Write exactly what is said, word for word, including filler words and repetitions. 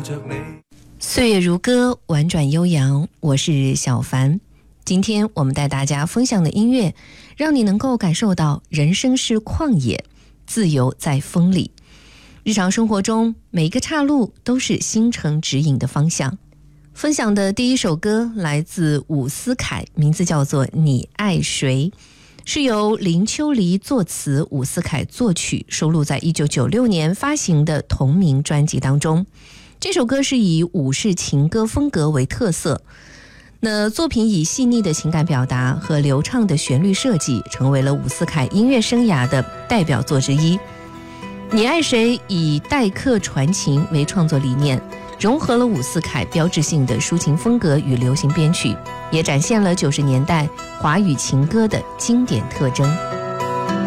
着你。 岁月如歌，婉转悠扬，我是小凡。今天我们带大家分享的音乐，让你能够感受到人生是旷野，自由在风里。日常生活中，每个岔路都是星辰指引的方向。分享的第一首歌来自伍思凯，名字叫做《你爱谁》，是由林秋离作词，伍思凯作曲，收录在一九九六年发行的同名专辑当中。这首歌是以伍式情歌风格为特色，那作品以细腻的情感表达和流畅的旋律设计，成为了伍思凯音乐生涯的代表作之一。你爱谁以代客传情为创作理念，融合了伍思凯标志性的抒情风格与流行编曲，也展现了九十年代华语情歌的经典特征。